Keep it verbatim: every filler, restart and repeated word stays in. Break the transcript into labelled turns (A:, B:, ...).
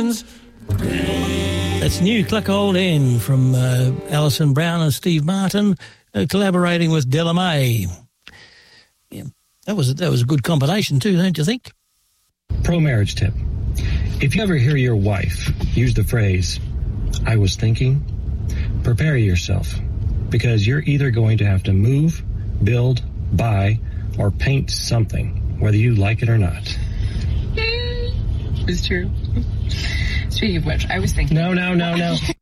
A: That's New Cluckhold Inn from uh, Alison Brown and Steve Martin, uh, collaborating with Della May. Yeah, that was that was a good combination too, don't you think?
B: Pro marriage tip: if you ever hear your wife use the phrase "I was thinking," prepare yourself, because you're either going to have to move, build, buy, or paint something, whether you like it or not.
C: It's true. Speaking of which, I was thinking...
B: No, no, no, no.